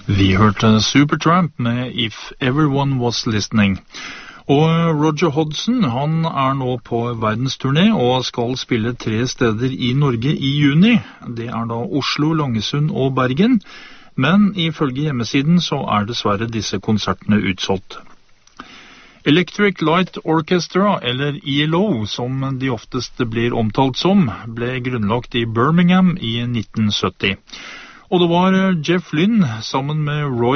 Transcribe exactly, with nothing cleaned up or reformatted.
Vi hørte Supertramp med If Everyone Was Listening. Og Roger Hodgson, han er nå på verdensturné og skal spille tre steder i Norge i juni. Det er da Oslo, Langesund og Bergen. Men ifølge hjemmesiden så er dessverre disse konsertene utsolgt. Electric Light Orchestra, eller E L O, som de oftest blir omtalt som, ble grunnlagt i Birmingham i nitten sytti. Og det var Jeff Lynne sammen med Roy